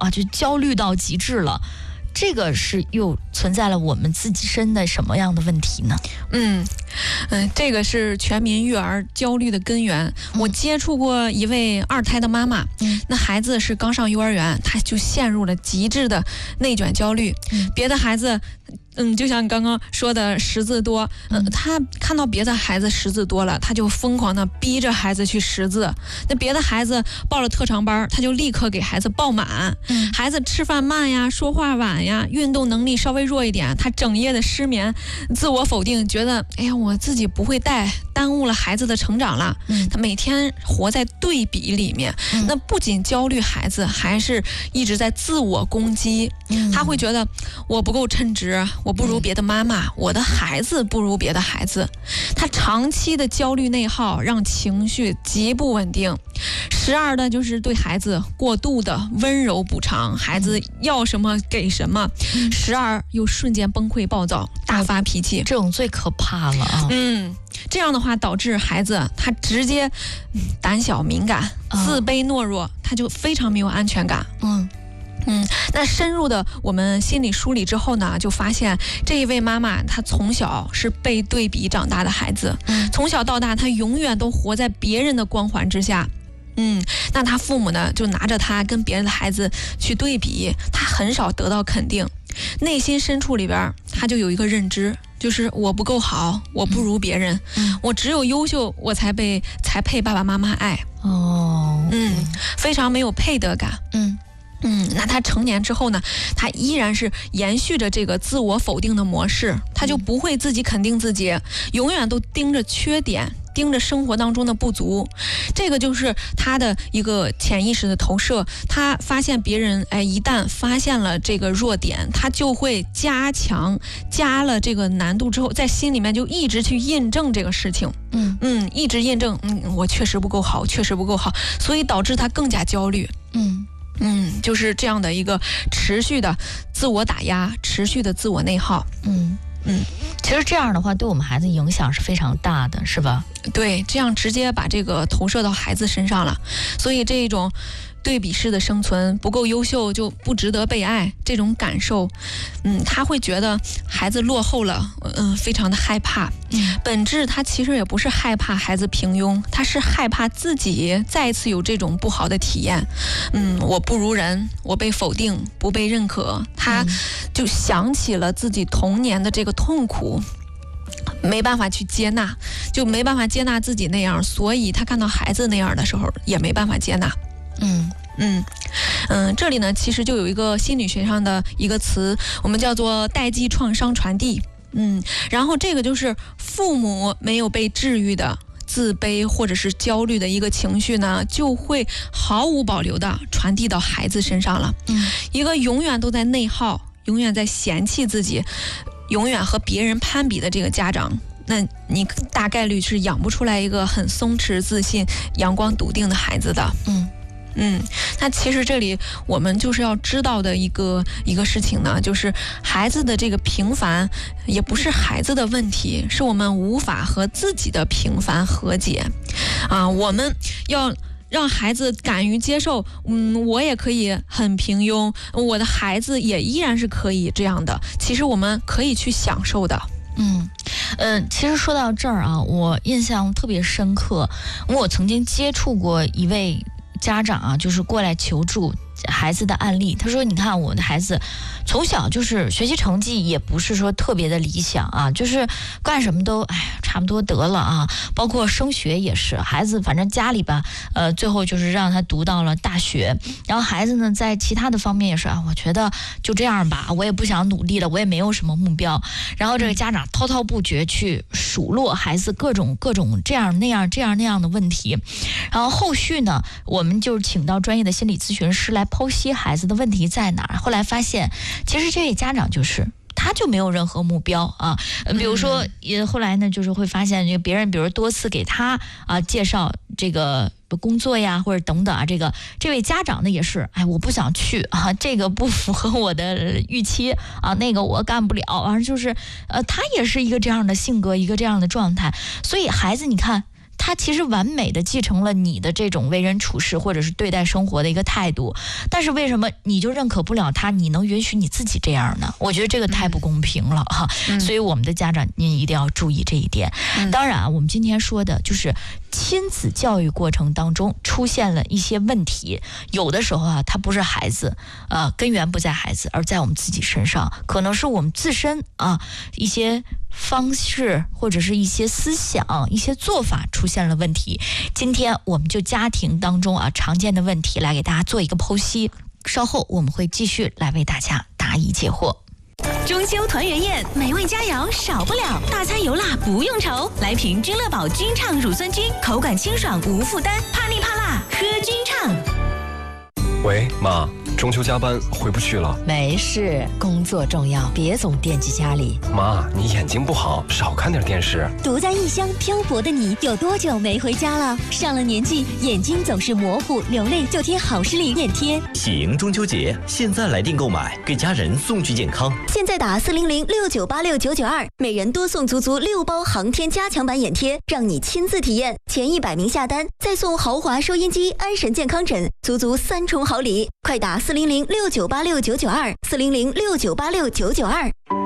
啊，就焦虑到极致了。这个是又存在了我们自己身的什么样的问题呢？ 这个是全民育儿焦虑的根源。我接触过一位2胎的妈妈，那孩子是刚上幼儿园，她就陷入了极致的内卷焦虑。别的孩子就像你刚刚说的识字多，他看到别的孩子识字多了，他就疯狂的逼着孩子去识字。那别的孩子报了特长班，他就立刻给孩子报满。孩子吃饭慢呀，说话晚呀，运动能力稍微弱一点，他整夜的失眠，自我否定，觉得哎呀我自己不会带，耽误了孩子的成长了。他每天活在对比里面，那不仅焦虑孩子，还是一直在自我攻击。他会觉得我不够称职，我不如别的妈妈，我的孩子不如别的孩子。他长期的焦虑内耗让情绪极不稳定，时而的就是对孩子过度的温柔补偿，孩子要什么给什么，时而又瞬间崩溃暴躁，大发脾气。 这种最可怕了啊！ 这样的话导致孩子他直接胆小敏感、自卑懦弱，他就非常没有安全感。那深入的我们心理梳理之后呢，就发现这一位妈妈她从小是被对比长大的孩子，从小到大她永远都活在别人的光环之下。那他父母呢就拿着他跟别人的孩子去对比，他很少得到肯定，内心深处里边他就有一个认知，就是我不够好，我不如别人，我只有优秀我才配爸爸妈妈爱。非常没有配得感。那他成年之后呢，他依然是延续着这个自我否定的模式，他就不会自己肯定自己，永远都盯着缺点，盯着生活当中的不足。这个就是他的一个潜意识的投射。他发现别人一旦发现了这个弱点，他就会加了这个难度之后，在心里面就一直去印证这个事情。一直印证，我确实不够好，确实不够好，所以导致他更加焦虑。就是这样的一个持续的自我打压，持续的自我内耗。 其实这样的话对我们孩子影响是非常大的，是吧？ 对，这样直接把这个投射到孩子身上了。所以这种对比式的生存，不够优秀就不值得被爱，这种感受，他会觉得孩子落后了，非常的害怕。本质他其实也不是害怕孩子平庸，他是害怕自己再次有这种不好的体验。我不如人，我被否定，不被认可，他就想起了自己童年的这个痛苦，没办法去接纳，就没办法接纳自己那样，所以他看到孩子那样的时候也没办法接纳。这里呢其实就有一个心理学上的一个词，我们叫做代际创伤传递。然后这个就是父母没有被治愈的自卑或者是焦虑的一个情绪呢，就会毫无保留的传递到孩子身上了。一个永远都在内耗，永远在嫌弃自己，永远和别人攀比的这个家长，那你大概率是养不出来一个很松弛自信、阳光笃定的孩子的。那其实这里我们就是要知道的一个事情呢，就是孩子的这个平凡也不是孩子的问题，是我们无法和自己的平凡和解我们要让孩子敢于接受，我也可以很平庸，我的孩子也依然是可以这样的，其实我们可以去享受的。 其实说到这儿啊，我印象特别深刻，我曾经接触过一位家长啊，就是过来求助孩子的案例。他说你看我的孩子从小就是学习成绩也不是说特别的理想啊，就是干什么都差不多得了啊，包括升学也是，孩子反正家里吧最后就是让他读到了大学，然后孩子呢在其他的方面也是我觉得就这样吧，我也不想努力了，我也没有什么目标。然后这个家长滔滔不绝去数落孩子各种这样那样的问题。然后后续呢，我们就请到专业的心理咨询师来剖析孩子的问题在哪儿。后来发现其实这位家长他就没有任何目标啊，比如说后来呢就是会发现别人比如多次给他介绍这个工作呀或者等等这位家长呢也是我不想去这个不符合我的预期那个我干不了就是他也是一个这样的性格，一个这样的状态。所以孩子你看他其实完美的继承了你的这种为人处事或者是对待生活的一个态度，但是为什么你就认可不了他，你能允许你自己这样呢？我觉得这个太不公平了哈。所以我们的家长您一定要注意这一点。当然啊，我们今天说的就是亲子教育过程当中出现了一些问题，有的时候啊，它不是孩子，根源不在孩子，而在我们自己身上，可能是我们自身啊一些方式或者是一些思想、一些做法出现了问题。今天我们就家庭当中啊常见的问题来给大家做一个剖析，稍后我们会继续来为大家答疑解惑。 中秋团圆宴，美味佳肴少不了，大餐油辣不用愁，来瓶君乐宝君畅乳酸菌，口感清爽无负担，怕腻怕辣喝君畅。 喂，妈，中秋加班回不去了。 没事，工作重要，别总惦记家里。 妈，你眼睛不好，少看点电视。 独在异乡漂泊的你，有多久没回家了？上了年纪，眼睛总是模糊流泪，就贴好视力眼贴。 喜迎中秋节，现在来电购买，给家人送去健康。 现在打40069869992，每人多送足6包航天加强版眼贴，让你亲自体验。前100名下单，再送豪华收音机、安神健康枕，足3重好礼。快打40069869924，40069869992。